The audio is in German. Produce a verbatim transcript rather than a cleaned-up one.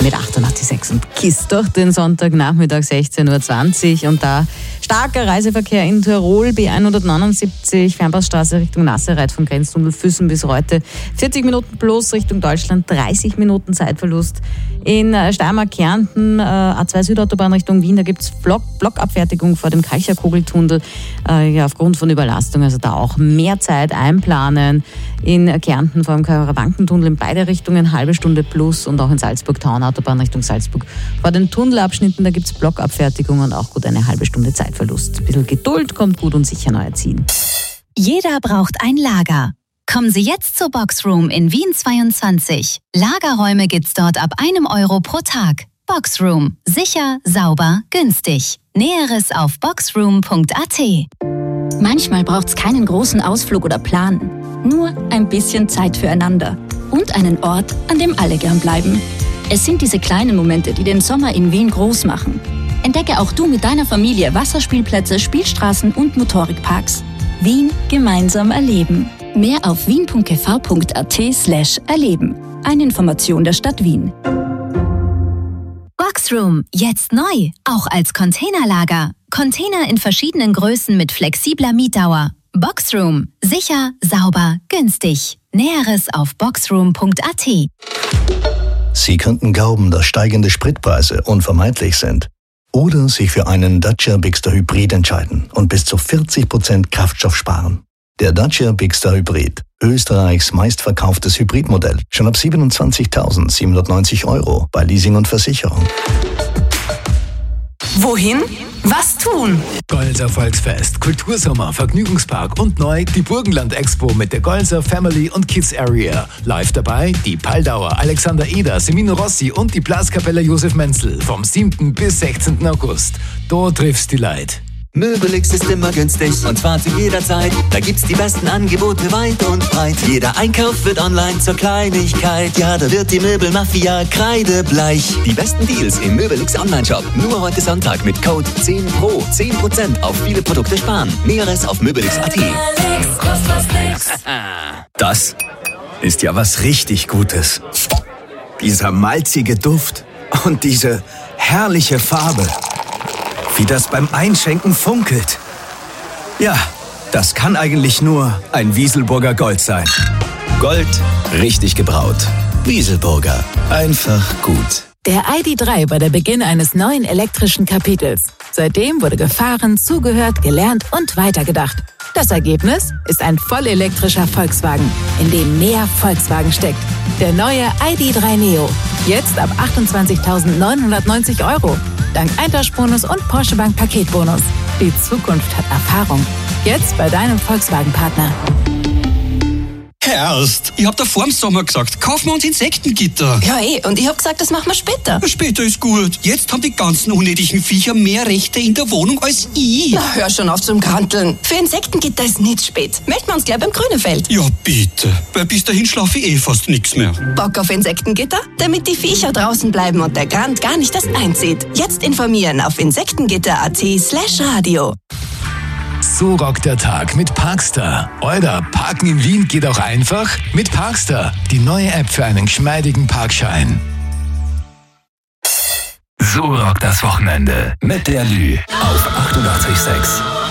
mit achtundachtzig Komma sechs und Kiss durch den Sonntagnachmittag sechzehn Uhr zwanzig. Und da starker Reiseverkehr in Tirol, B hundertneunundsiebzig, Fernpassstraße Richtung Nassereit von Grenztunnel Füssen bis Reute. vierzig Minuten plus Richtung Deutschland, dreißig Minuten Zeitverlust. In Steiermark, Kärnten, äh, A zwei Südautobahn Richtung Wien, da gibt es Block, Blockabfertigung vor dem Kalcherkugeltunnel äh, ja, aufgrund von Überlastung. Also da auch mehr Zeit einplanen. In Kärnten vor dem Karawankentunnel in beide Richtungen, halbe Stunde plus, und auch in Salzburg, Taunautobahn Richtung Salzburg. Vor den Tunnelabschnitten, da gibt es Blockabfertigung und auch gut eine halbe Stunde Zeitverlust. Ein bisschen Geduld kommt gut und sicher neu erziehen. Jeder braucht ein Lager. Kommen Sie jetzt zur Boxroom in Wien zweiundzwanzig. Lagerräume gibt's dort ab einem Euro pro Tag. Boxroom. Sicher, sauber, günstig. Näheres auf boxroom punkt a t. Manchmal braucht's keinen großen Ausflug oder Plan. Nur ein bisschen Zeit füreinander. Und einen Ort, an dem alle gern bleiben. Es sind diese kleinen Momente, die den Sommer in Wien groß machen. Entdecke auch du mit deiner Familie Wasserspielplätze, Spielstraßen und Motorikparks. Wien gemeinsam erleben. Mehr auf wien punkt g v punkt a t slash erleben. Eine Information der Stadt Wien. Boxroom, jetzt neu, auch als Containerlager. Container in verschiedenen Größen mit flexibler Mietdauer. Boxroom, sicher, sauber, günstig. Näheres auf boxroom punkt a t. Sie könnten glauben, dass steigende Spritpreise unvermeidlich sind. Oder sich für einen Dacia Bigster Hybrid entscheiden und bis zu vierzig Prozent Kraftstoff sparen. Der Dacia Bigster Hybrid, Österreichs meistverkauftes Hybridmodell, schon ab siebenundzwanzigtausendsiebenhundertneunzig Euro bei Leasing und Versicherung. Wohin? Was tun? Golser Volksfest, Kultursommer, Vergnügungspark und neu die Burgenland-Expo mit der Golser Family und Kids Area. Live dabei die Paldauer, Alexander Eder, Semino Rossi und die Blaskapelle Josef Menzel vom siebten bis sechzehnten August. Dort triffst die Leid. Möbelix ist immer günstig und zwar zu jeder Zeit. Da gibt's die besten Angebote weit und breit. Jeder Einkauf wird online zur Kleinigkeit. Ja, da wird die Möbelmafia kreidebleich. Die besten Deals im Möbelix Online-Shop. Nur heute Sonntag mit Code zehn Pro. zehn Prozent auf viele Produkte sparen. Näheres auf möbelix punkt a t. Das ist ja was richtig Gutes. Dieser malzige Duft und diese herrliche Farbe. Wie das beim Einschenken funkelt. Ja, das kann eigentlich nur ein Wieselburger Gold sein. Gold, richtig gebraut. Wieselburger, einfach gut. Der I D drei war der Beginn eines neuen elektrischen Kapitels. Seitdem wurde gefahren, zugehört, gelernt und weitergedacht. Das Ergebnis ist ein vollelektrischer Volkswagen, in dem mehr Volkswagen steckt. Der neue I D drei Neo. Jetzt ab achtundzwanzigtausendneunhundertneunzig Euro. Dank Eintauschbonus und Porsche Bank Paketbonus. Die Zukunft hat Erfahrung. Jetzt bei deinem Volkswagen-Partner. Erst, ich hab da vorm Sommer gesagt, kaufen wir uns Insektengitter. Ja eh, und ich hab gesagt, das machen wir später. Später ist gut. Jetzt haben die ganzen unnötigen Viecher mehr Rechte in der Wohnung als ich. Na, hör schon auf zum Kranteln. Für Insektengitter ist nicht spät. Melden wir uns gleich beim Grünefeld. Ja bitte, weil bis dahin schlafe ich eh fast nichts mehr. Bock auf Insektengitter? Damit die Viecher draußen bleiben und der Grant gar nicht erst einzieht. Jetzt informieren auf insektengitter punkt a t slash radio. So rockt der Tag mit Parkstar. Oder Parken in Wien geht auch einfach mit Parkstar. Die neue App für einen geschmeidigen Parkschein. So rockt das Wochenende mit der Lü auf achtundachtzig Komma sechs.